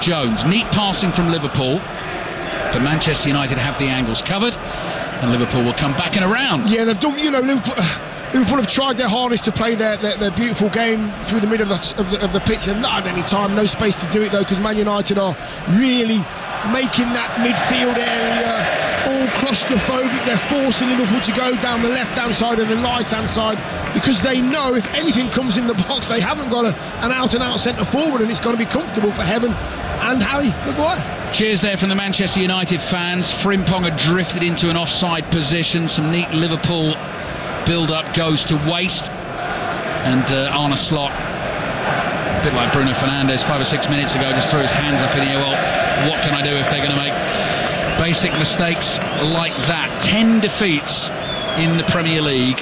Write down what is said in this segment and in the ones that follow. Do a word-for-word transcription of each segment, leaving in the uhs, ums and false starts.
Jones. Neat passing from Liverpool, but Manchester United have the angles covered, and Liverpool will come back and around. Yeah, they've done, you know, Liverpool, Liverpool have tried their hardest to play their, their, their beautiful game through the middle of the, of the, of the pitch, and not had any time, no space to do it though, because Man United are really making that midfield area all claustrophobic. They're forcing Liverpool to go down the left-hand side and the right-hand side, because they know if anything comes in the box, they haven't got a, an out-and-out centre forward, and it's going to be comfortable for Heaven and Harry Maguire. Cheers there from the Manchester United fans. Frimpong had drifted into an offside position. Some neat Liverpool build-up goes to waste, and uh, Arne Slot, a bit like Bruno Fernandes five or six minutes ago, just threw his hands up in the air. Well, what can I do if they're going to make basic mistakes like that? Ten defeats in the Premier League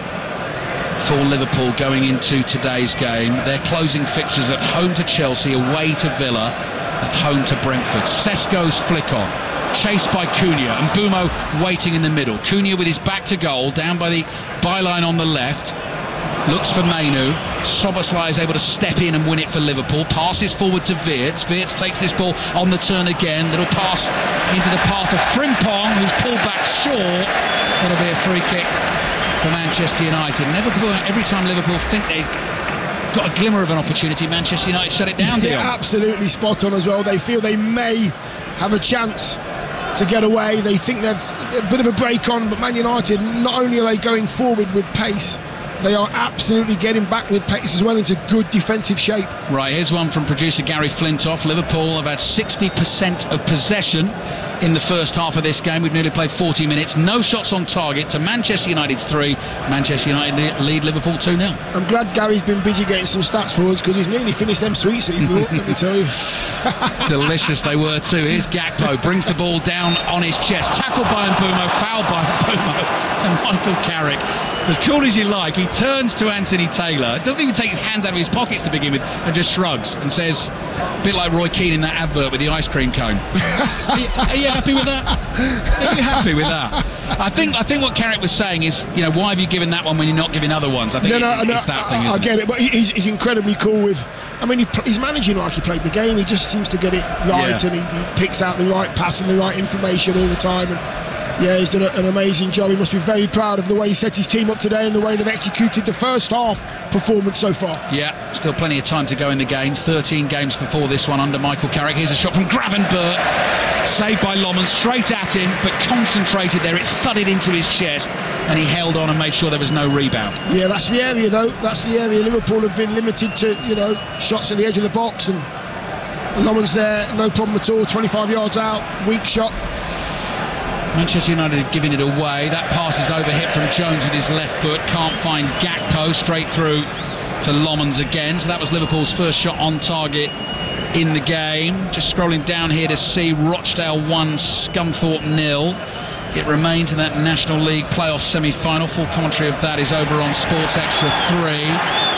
for Liverpool going into today's game. Their closing fixtures at home to Chelsea, away to Villa, at home to Brentford. Sesko's flick on, chased by Cunha, and Mbeumo waiting in the middle. Cunha with his back to goal, down by the byline on the left, looks for Mainoo. Szoboszlai is able to step in and win it for Liverpool. Passes forward to Wirtz. Wirtz takes this ball on the turn again. Little pass into the path of Frimpong, who's pulled back short. That'll be a free kick for Manchester United. Never before, every time Liverpool think they got a glimmer of an opportunity, Manchester United shut it down. Yeah, absolutely spot on as well. They feel they may have a chance to get away. They think there's a bit of a break on, but Man United, not only are they going forward with pace, they are absolutely getting back with pace as well into good defensive shape. Right, here's one from producer Gary Flintoff. Liverpool have had sixty percent of possession in the first half of this game. We've nearly played forty minutes. No shots on target to Manchester United's three. Manchester United lead Liverpool two nil. I'm glad Gary's been busy getting some stats for us, because he's nearly finished them sweets that he brought, let me tell you. Delicious they were too. Here's Gakpo, brings the ball down on his chest. Tackled by Mbeumo, fouled by Mbeumo. And Michael Carrick, as cool as you like, he turns to Anthony Taylor, doesn't even take his hands out of his pockets to begin with, and just shrugs and says, a bit like Roy Keane in that advert with the ice cream cone. are, you, are you happy with that? Are you happy with that? I think I think what Carrick was saying is, you know, why have you given that one when you're not giving other ones? I think no, no, it, no, it's that I, thing, isn't I get it? it, but he's, he's incredibly cool with, I mean, he, he's managing like he played the game. He just seems to get it right, Yeah. and he, he picks out the right pass and the right information all the time. And yeah, he's done a, an amazing job. He must be very proud of the way he set his team up today and the way they've executed the first half performance so far. Yeah, still plenty of time to go in the game. thirteen games before this one under Michael Carrick. Here's a shot from Gravenberch, saved by Lomond, straight at him, but concentrated there. It thudded into his chest, and he held on and made sure there was no rebound. Yeah, that's the area though. That's the area Liverpool have been limited to, you know, shots at the edge of the box, and Lomond's there, no problem at all. twenty-five yards out, weak shot. Manchester United giving it away. That pass is overhit from Jones with his left foot. Can't find Gakpo. Straight through to Lomond again. So that was Liverpool's first shot on target in the game. Just scrolling down here to see Rochdale one, Scunthorpe nil. It remains in that National League playoff semi-final. Full commentary of that is over on Sports Extra three.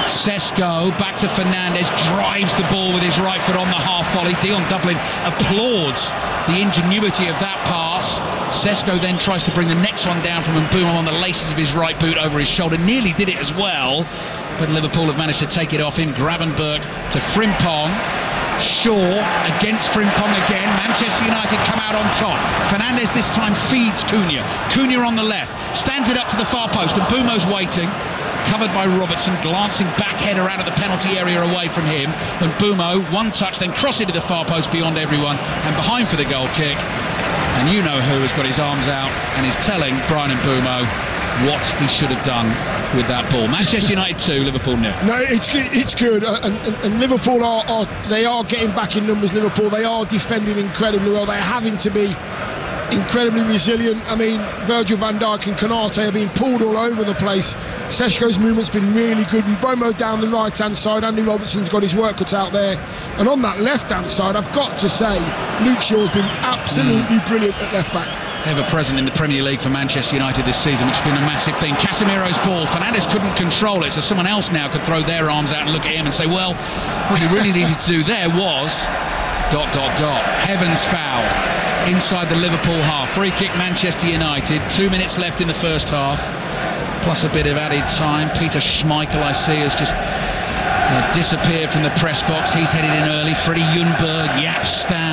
Sesko back to Fernandes, drives the ball with his right foot on the half volley. Dion Dublin applauds the ingenuity of that pass. Sesko then tries to bring the next one down from Mbeumo on the laces of his right boot over his shoulder. Nearly did it as well, but Liverpool have managed to take it off him. Gravenberch to Frimpong. Shaw against Frimpong again. Manchester United come out on top. Fernandes this time feeds Cunha. Cunha on the left, stands it up to the far post, and Mbeumo's waiting. Covered by Robertson, glancing back header out of the penalty area away from him. And Mbeumo, one touch, then cross it to the far post beyond everyone, and behind for the goal kick. And you know who has got his arms out and is telling Bryan Mbeumo what he should have done with that ball. Manchester United two, Liverpool nil. No, it's it's good, and, and, and Liverpool are, are they are getting back in numbers. Liverpool, they are defending incredibly well. They're having to be incredibly resilient. I mean, Virgil van Dijk and Konate are being pulled all over the place. Sesko's movement's been really good, and Mbeumo down the right hand side. Andy Robertson's got his work cut out there, and on that left hand side, I've got to say, Luke Shaw's been absolutely mm. brilliant at left back. Ever present in the Premier League for Manchester United this season, which has been a massive thing. Casemiro's ball, Fernandes couldn't control it, so someone else now could throw their arms out and look at him and say, well, what he really needed to do there was dot dot dot Heaven's foul inside the Liverpool half. Free kick Manchester United, two minutes left in the first half, plus a bit of added time. Peter Schmeichel, I see, has just uh, disappeared from the press box. He's headed in early. Freddie Ljungberg, Jaap Stam.